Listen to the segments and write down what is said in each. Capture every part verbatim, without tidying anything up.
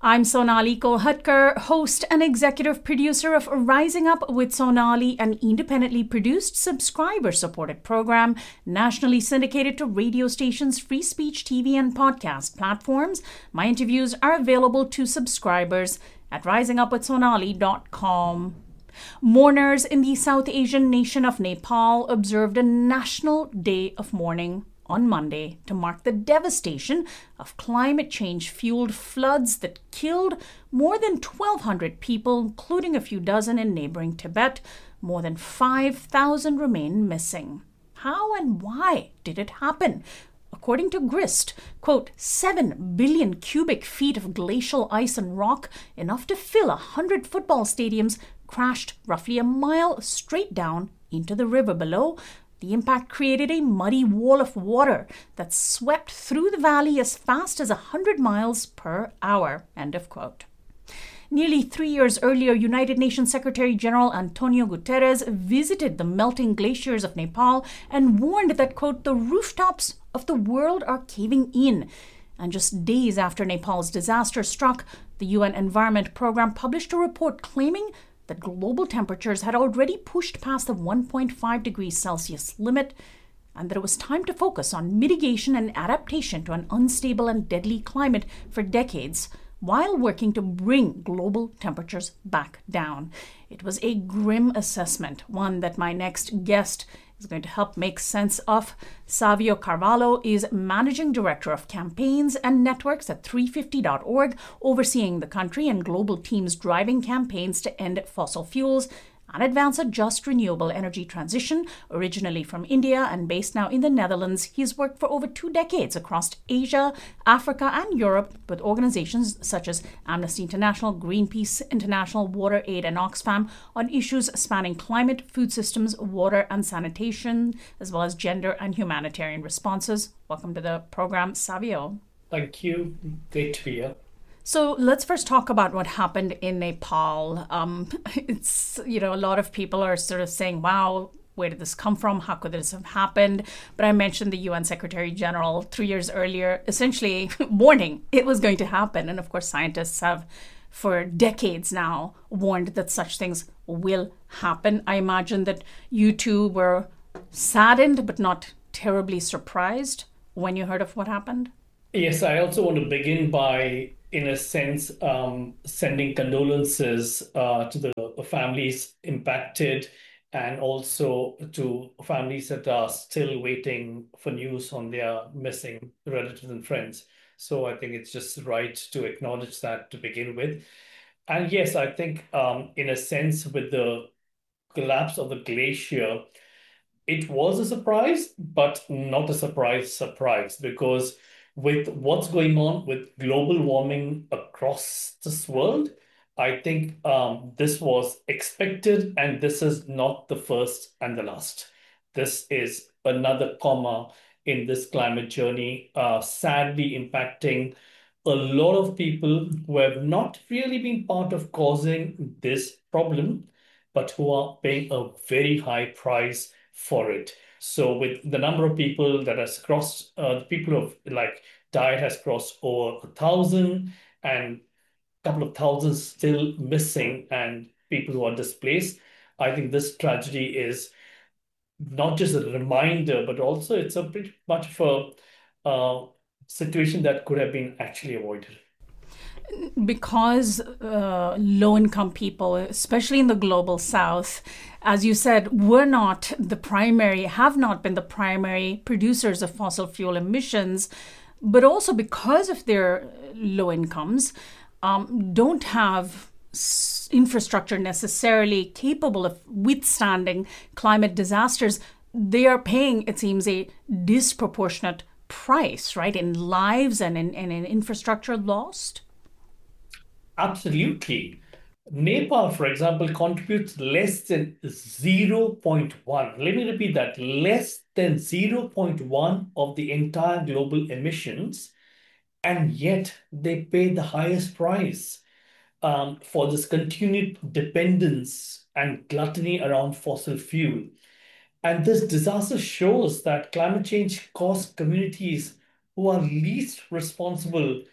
I'm Sonali Kolhatkar, host and executive producer of Rising Up with Sonali, an independently produced, subscriber-supported program nationally syndicated to radio stations, free speech T V, and podcast platforms. My interviews are available to subscribers at rising up with sonali dot com. Mourners in the South Asian nation of Nepal observed a national day of mourning on Monday to mark the devastation of climate change-fueled floods that killed more than twelve hundred people, including a few dozen in neighboring Tibet. More than five thousand remain missing. How and why did it happen? According to GRIST, quote, seven billion cubic feet of glacial ice and rock, enough to fill a hundred football stadiums, crashed roughly a mile straight down into the river below. The impact created a muddy wall of water that swept through the valley as fast as one hundred miles per hour, end of quote. Nearly three years earlier, United Nations Secretary General Antonio Guterres visited the melting glaciers of Nepal and warned that, quote, the rooftops of the world are caving in. And just days after Nepal's disaster struck, the U N Environment Programme published a report claiming that global temperatures had already pushed past the one point five degrees Celsius limit, and that it was time to focus on mitigation and adaptation to an unstable and deadly climate for decades, while working to bring global temperatures back down. It was a grim assessment, one that my next guest is going to help make sense of. Savio Carvalho is Managing Director of Campaigns and Networks at three fifty dot org, overseeing the country and global teams driving campaigns to end fossil fuels and advance a just renewable energy transition. Originally from India and based now in the Netherlands, he's worked for over two decades across Asia, Africa, and Europe with organizations such as Amnesty International, Greenpeace International, WaterAid, and Oxfam on issues spanning climate, food systems, water and sanitation, as well as gender and humanitarian responses. Welcome to the program, Savio. Thank you. Great to be here. So let's first talk about what happened in Nepal. Um, it's, you know, a lot of people are sort of saying, wow, where did this come from? How could this have happened? But I mentioned the U N Secretary General three years earlier, essentially warning it was going to happen. And of course, scientists have for decades now warned that such things will happen. I imagine that you two were saddened, but not terribly surprised when you heard of what happened. Yes, I also want to begin by, in a sense, um, sending condolences uh, to the families impacted and also to families that are still waiting for news on their missing relatives and friends. So I think it's just right to acknowledge that to begin with. And yes, I think um, in a sense, with the collapse of the glacier, it was a surprise, but not a surprise surprise, because with what's going on with global warming across this world, I think um, this was expected, and this is not the first and the last. This is another comma in this climate journey, uh, sadly impacting a lot of people who have not really been part of causing this problem, but who are paying a very high price for it. So with the number of people that has crossed, uh, the people of like died has crossed over a thousand, and a couple of thousands still missing and people who are displaced. I think this tragedy is not just a reminder, but also it's a pretty much of a uh, situation that could have been actually avoided. Because uh, low-income people, especially in the global south, as you said, were not the primary, have not been the primary producers of fossil fuel emissions, but also because of their low incomes, um, don't have s- infrastructure necessarily capable of withstanding climate disasters. They are paying, it seems, a disproportionate price, right, in lives and in, and in infrastructure lost. Absolutely. Nepal, for example, contributes less than zero point one. Let me repeat that, less than zero point one of the entire global emissions, and yet they pay the highest price um, for this continued dependence and gluttony around fossil fuel. And this disaster shows that climate change costs communities who are least responsible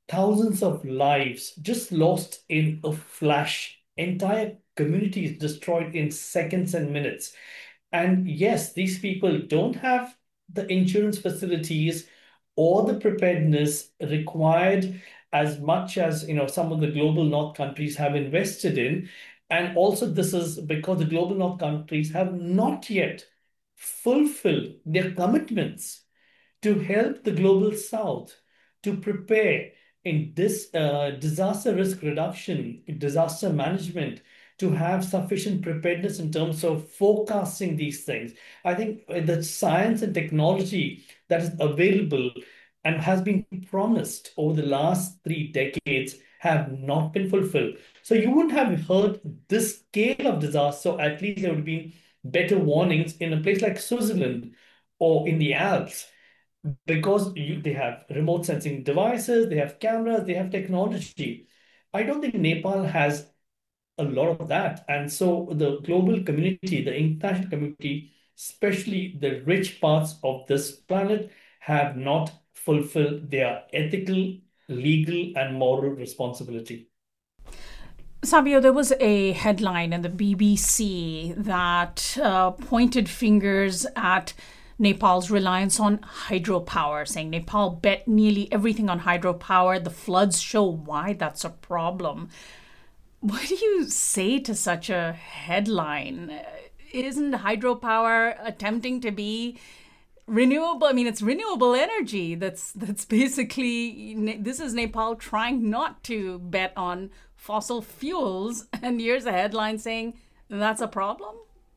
thousands of lives just lost in a flash, entire communities destroyed in seconds and minutes. And yes, these people don't have the insurance facilities or the preparedness required as much as, you know, some of the global north countries have invested in. And also this is because the global north countries have not yet fulfilled their commitments to help the global south to prepare in this uh, disaster risk reduction, in disaster management, to have sufficient preparedness in terms of forecasting these things. I think uh, the science and technology that is available and has been promised over the last three decades have not been fulfilled. So you wouldn't have heard this scale of disaster, or at least there would be better warnings in a place like Switzerland or in the Alps, because you, they have remote sensing devices, they have cameras, they have technology. I don't think Nepal has a lot of that. And so the global community, the international community, especially the rich parts of this planet, have not fulfilled their ethical, legal, and moral responsibility. Savio, there was a headline in the B B C that uh, pointed fingers at Nepal's reliance on hydropower, saying Nepal bet nearly everything on hydropower. The floods show why that's a problem. What do you say to such a headline? Isn't hydropower attempting to be renewable? I mean, it's renewable energy. That's that's basically, this is Nepal trying not to bet on fossil fuels, and here's a headline saying that's a problem.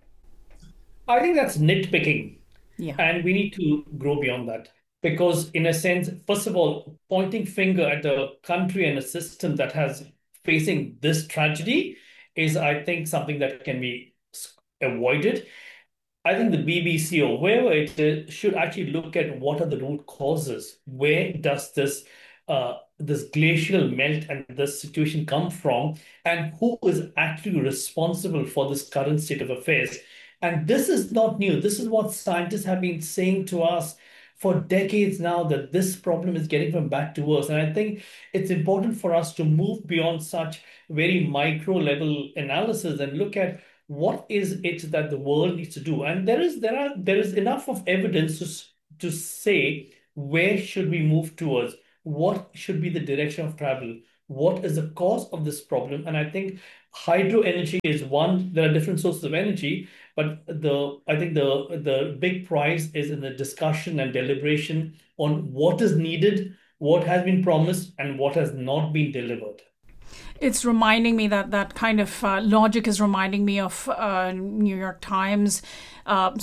I think that's nitpicking. Yeah. And we need to grow beyond that. Because, in a sense, first of all, pointing finger at a country and a system that has facing this tragedy is, I think, something that can be avoided. I think the B B C or wherever it is should actually look at what are the root causes. Where does this uh, this glacial melt and this situation come from, and who is actually responsible for this current state of affairs? And this is not new. This is what scientists have been saying to us for decades now, that this problem is getting from bad to worse. And I think it's important for us to move beyond such very micro level analysis and look at what is it that the world needs to do. And there is there are there is enough of evidence to, to say where should we move towards, what should be the direction of travel, what is the cause of this problem. And I think hydro energy is one. There are different sources of energy, but the I think the the big prize is in the discussion and deliberation on what is needed, what has been promised, and what has not been delivered. It's reminding me that that kind of uh, logic is reminding me of uh, New York Times uh,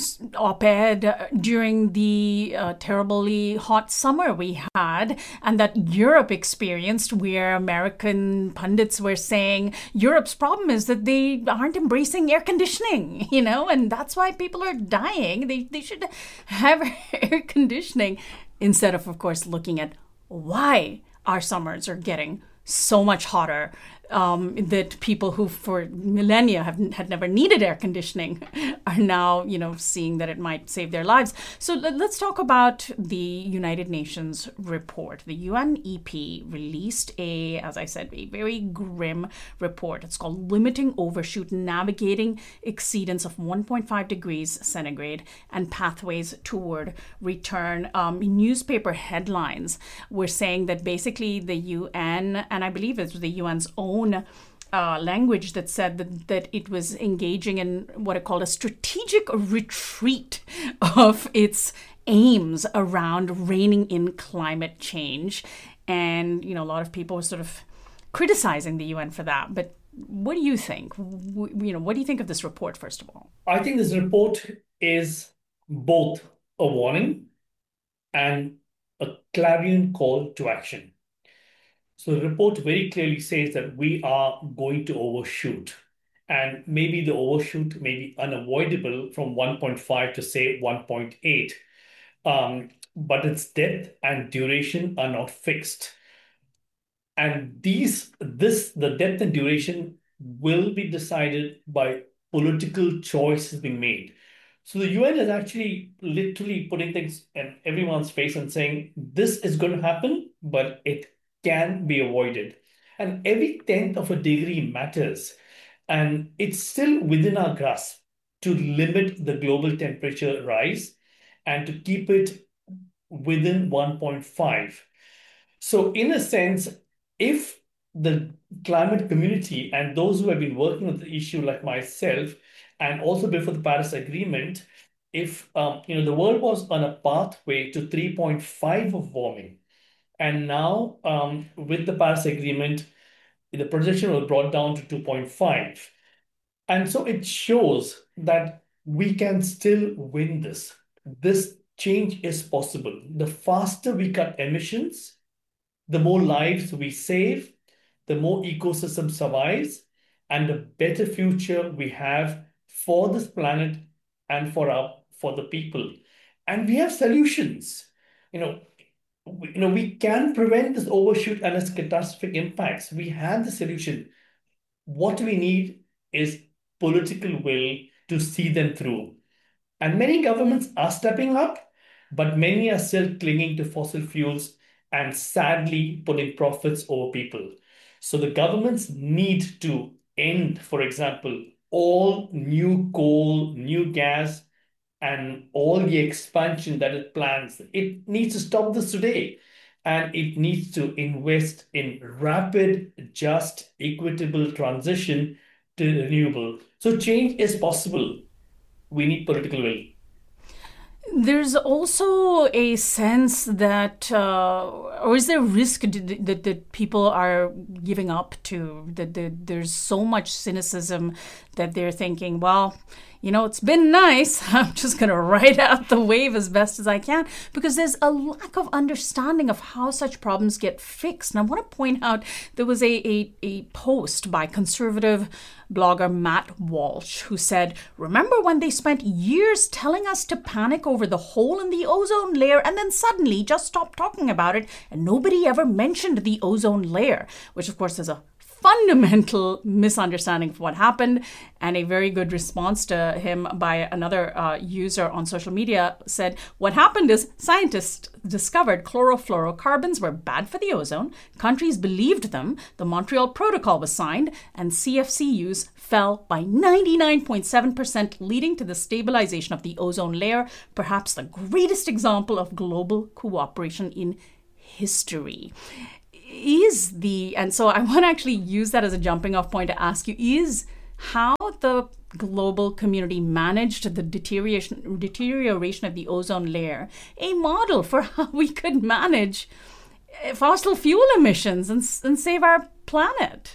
op-ed during the uh, terribly hot summer we had, and that Europe experienced, where American pundits were saying Europe's problem is that they aren't embracing air conditioning, you know, and that's why people are dying. They they should have air conditioning, instead of, of course, looking at why our summers are getting so much hotter, um, that people who for millennia have had never needed air conditioning are now, you know, seeing that it might save their lives. So let's talk about the United Nations report. The U N E P released a, as I said, a very grim report. It's called Limiting Overshoot, Navigating Exceedance of one point five degrees centigrade and Pathways Toward Return. Um, newspaper headlines were saying that basically the U N, and I believe it was the U N's own Uh, language, that said that, that it was engaging in what it called a strategic retreat of its aims around reining in climate change. And, you know, a lot of people were sort of criticizing the U N for that. But what do you think? W- you know, what do you think of this report, first of all? I think this report is both a warning and a clarion call to action. So the report very clearly says that we are going to overshoot. And maybe the overshoot may be unavoidable from one point five to, say, one point eight. Um, but its depth and duration are not fixed. And these, this, the depth and duration will be decided by political choices being made. So the U N is actually literally putting things in everyone's face and saying, this is going to happen, but it can be avoided. And every tenth of a degree matters. And it's still within our grasp to limit the global temperature rise and to keep it within one point five. So, in a sense, if the climate community and those who have been working on the issue, like myself, and also before the Paris Agreement, if um, you know the world was on a pathway to three point five of warming, and now um, with the Paris Agreement, the projection was brought down to two point five. And so it shows that we can still win this. This change is possible. The faster we cut emissions, the more lives we save, the more ecosystem survives, and the better future we have for this planet and for our for the people. And we have solutions. You know, we, you know, we can prevent this overshoot and its catastrophic impacts. We have the solution. What we need is political will to see them through. And many governments are stepping up, but many are still clinging to fossil fuels and sadly putting profits over people. So the governments need to end, for example, all new coal, new gas, and all the expansion that it plans. It needs to stop this today. And it needs to invest in rapid, just, equitable transition to renewable. So change is possible. We need political will. There's also a sense that, uh, or is there risk that, that, that people are giving up to, that, that there's so much cynicism that they're thinking, well, you know, it's been nice. I'm just going to ride out the wave as best as I can, because there's a lack of understanding of how such problems get fixed. And I want to point out there was a, a, a post by conservative blogger Matt Walsh who said, remember when they spent years telling us to panic over the hole in the ozone layer and then suddenly just stopped talking about it and nobody ever mentioned the ozone layer, which of course is a fundamental misunderstanding of what happened. And a very good response to him by another uh, user on social media said, what happened is scientists discovered chlorofluorocarbons were bad for the ozone, countries believed them, the Montreal Protocol was signed, and C F C Us fell by ninety-nine point seven percent, leading to the stabilization of the ozone layer, perhaps the greatest example of global cooperation in history. Is the, and so I want to actually use that as a jumping off point to ask you, is how the global community managed the deterioration deterioration of the ozone layer a model for how we could manage fossil fuel emissions and, and save our planet?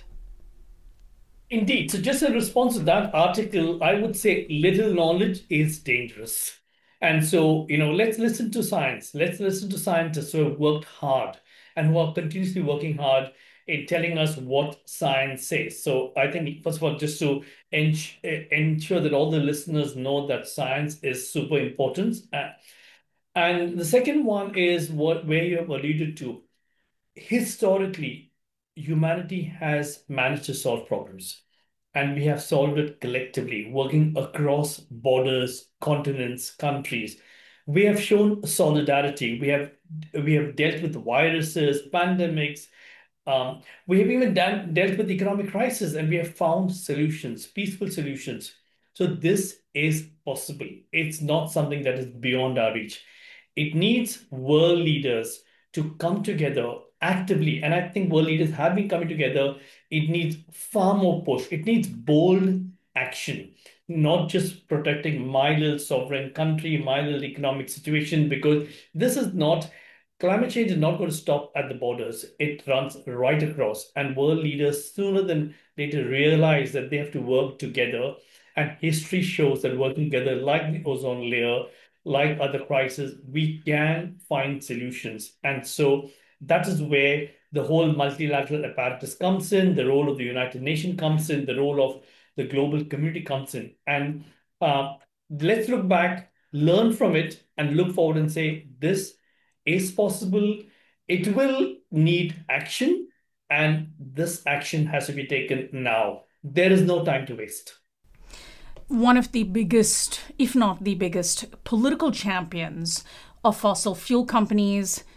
Indeed. So just in response to that article, I would say little knowledge is dangerous. And so, you know, let's listen to science. Let's listen to scientists who have worked hard and who are continuously working hard in telling us what science says. So I think, first of all, just to ens- ensure that all the listeners know that science is super important. Uh, and the second one is what where you have alluded to. Historically, humanity has managed to solve problems, and we have solved it collectively, working across borders, continents, countries. We have shown solidarity. We have we have dealt with viruses, pandemics. Um, we have even done, dealt with economic crisis, and we have found solutions, peaceful solutions. So this is possible. It's not something that is beyond our reach. It needs world leaders to come together actively. And I think world leaders have been coming together. It needs far more push. It needs bold action, not just protecting my little sovereign country, my little economic situation, because this is not, climate change is not going to stop at the borders. It runs right across. And world leaders sooner than later realize that they have to work together. And history shows that working together, like the ozone layer, like other crises, we can find solutions. And so that is where the whole multilateral apparatus comes in, the role of the United Nations comes in, the role of the global community comes in. And uh, let's look back, learn from it, and look forward and say, this is possible. It will need action, and this action has to be taken now. There is no time to waste. One of the biggest, if not the biggest, political champions of fossil fuel companies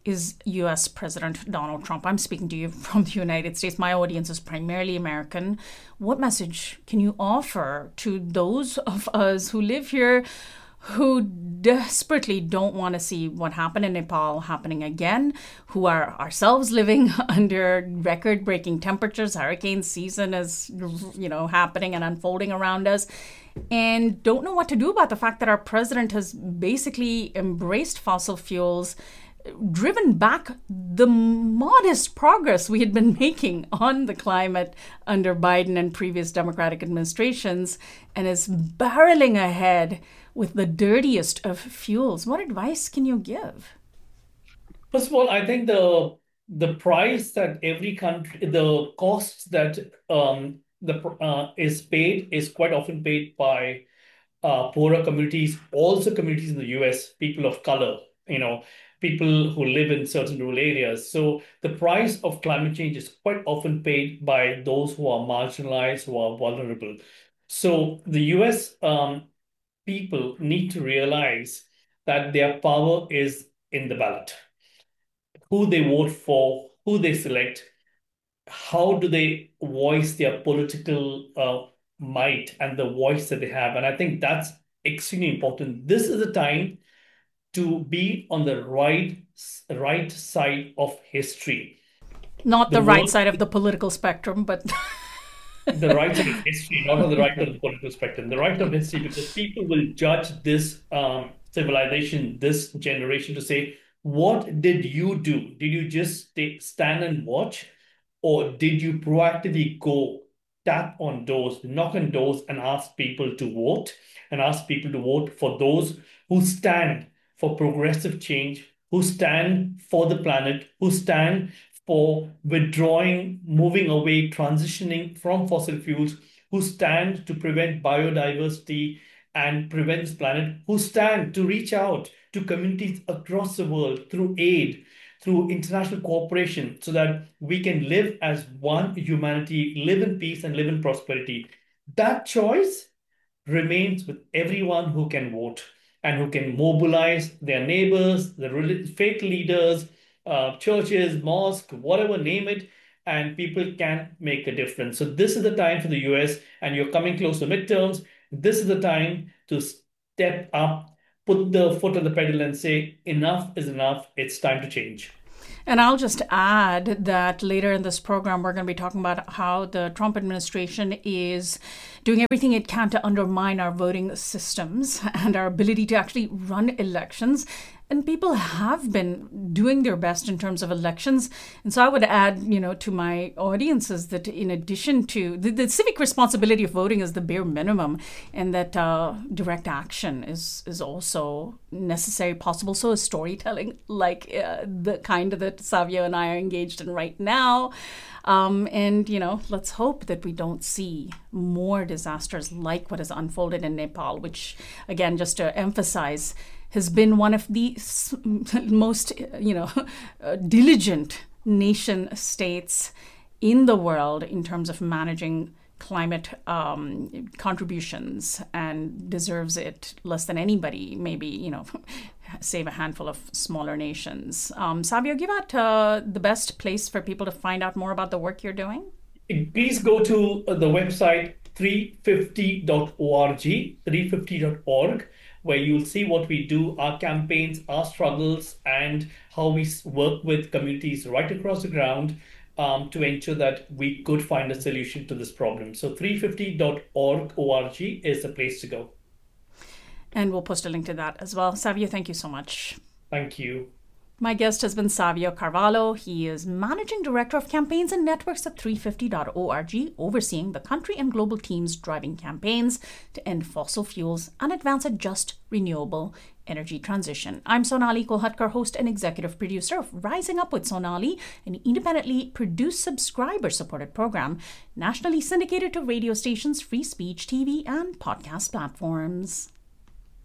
is U S President Donald Trump. I'm speaking to you from the United States. My audience is primarily American. What message can you offer to those of us who live here who desperately don't want to see what happened in Nepal happening again, who are ourselves living under record-breaking temperatures, hurricane season is, you know, happening and unfolding around us, and don't know what to do about the fact that our president has basically embraced fossil fuels, driven back the modest progress we had been making on the climate under Biden and previous Democratic administrations, and is barreling ahead with the dirtiest of fuels. What advice can you give? First of all, I think the the price that every country, the costs that um, the uh, is paid is quite often paid by uh, poorer communities, also communities in the U S, people of color, you know, people who live in certain rural areas. So the price of climate change is quite often paid by those who are marginalized, who are vulnerable. So the U S um, people need to realize that their power is in the ballot. Who they vote for, who they select, how do they voice their political uh, might and the voice that they have. And I think that's extremely important. This is a time to be on the right, right side of history. Not the, the right world, side of the political spectrum, but... the right side of history, not on the right of the political spectrum. The right of history, because people will judge this um, civilization, this generation, to say, what did you do? Did you just stay, stand and watch? Or did you proactively go tap on doors, knock on doors, and ask people to vote, and ask people to vote for those who stand for progressive change, who stand for the planet, who stand for withdrawing, moving away, transitioning from fossil fuels, who stand to prevent biodiversity and prevent this planet, who stand to reach out to communities across the world through aid, through international cooperation, so that we can live as one humanity, live in peace and live in prosperity. That choice remains with everyone who can vote and who can mobilize their neighbors, the faith leaders, uh, churches, mosques, whatever, name it, and people can make a difference. So this is the time for the U S, and you're coming close to midterms. This is the time to step up, put the foot on the pedal and say, enough is enough. It's time to change. And I'll just add that later in this program, we're going to be talking about how the Trump administration is doing everything it can to undermine our voting systems and our ability to actually run elections. And people have been doing their best in terms of elections. And so I would add, you know, to my audiences that in addition to the, the civic responsibility of voting is the bare minimum, and that uh, direct action is is also necessary, possible. So is storytelling, like uh, the kind that Savio and I are engaged in right now. Um, and, you know, let's hope that we don't see more disasters like what has unfolded in Nepal, which, again, just to emphasize, has been one of the most, you know, uh, diligent nation states in the world in terms of managing climate um, contributions, and deserves it less than anybody, maybe, you know, save a handful of smaller nations. Um, Savio, give out uh, the best place for people to find out more about the work you're doing. Please go to the website three fifty dot org, three fifty dot org, where you'll see what we do, our campaigns, our struggles, and how we work with communities right across the ground um, to ensure that we could find a solution to this problem. So three fifty dot org is the place to go. And we'll post a link to that as well. Savio, thank you so much. Thank you. My guest has been Savio Carvalho. He is Managing Director of Campaigns and Networks at three fifty dot org, overseeing the country and global teams driving campaigns to end fossil fuels and advance a just, renewable energy transition. I'm Sonali Kolhatkar, host and executive producer of Rising Up with Sonali, an independently produced, subscriber-supported program, nationally syndicated to radio stations, free speech, T V, and podcast platforms.